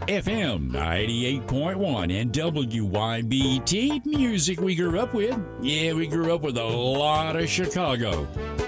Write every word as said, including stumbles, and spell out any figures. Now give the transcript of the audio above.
F M ninety-eight point one and W Y B T, music we grew up with. Yeah, we grew up with a lot of Chicago.